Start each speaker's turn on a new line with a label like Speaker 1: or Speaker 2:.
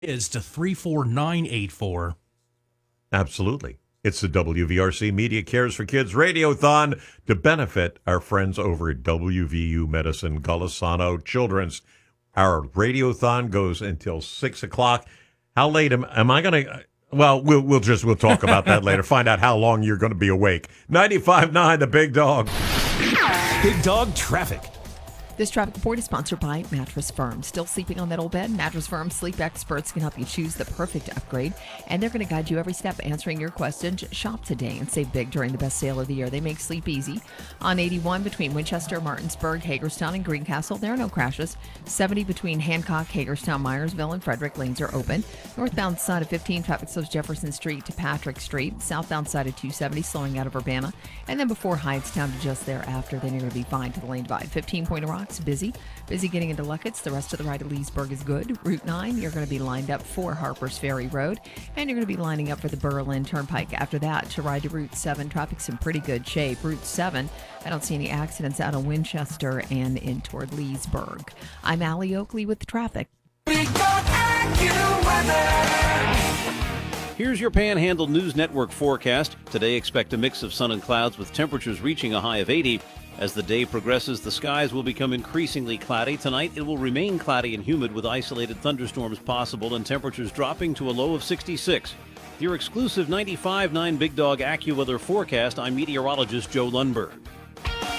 Speaker 1: is to 34984.
Speaker 2: Absolutely. It's the WVRC Media Cares for Kids Radiothon to benefit our friends over at WVU Medicine Golisano Children's. Our radiothon goes until 6 o'clock. How late am I going to... Well, we'll talk about that later. Find out how long you're going to be awake. 95.9, the Big Dog.
Speaker 1: Big Dog Traffic.
Speaker 3: This traffic report is sponsored by Mattress Firm. Still sleeping on that old bed? Mattress Firm sleep experts can help you choose the perfect upgrade, and they're going to guide you every step answering your questions. Shop today and save big during the best sale of the year. They make sleep easy. On 81 between Winchester, Martinsburg, Hagerstown, and Greencastle, there are no crashes. 70 between Hancock, Hagerstown, Myersville, and Frederick, lanes are open. Northbound side of 15, traffic slows Jefferson Street to Patrick Street. Southbound side of 270, slowing out of Urbana. And then before Hyattstown to just thereafter, then you're going to be fine to the lane divide. 15 Point of Rocks, busy getting into Luckett's. The rest of the ride to Leesburg is good. Route 9, you're going to be lined up for Harper's Ferry Road, and you're going to be lining up for the Berlin Turnpike. After that, to ride to Route 7, traffic's in pretty good shape. Route 7, I don't see any accidents out of Winchester and in toward Leesburg. I'm Allie Oakley with the traffic.
Speaker 4: Here's your Panhandle News Network forecast. Today, expect a mix of sun and clouds with temperatures reaching a high of 80. As the day progresses, the skies will become increasingly cloudy. Tonight, it will remain cloudy and humid with isolated thunderstorms possible and temperatures dropping to a low of 66. Your exclusive 95.9 Big Dog AccuWeather forecast, I'm meteorologist Joe Lundberg.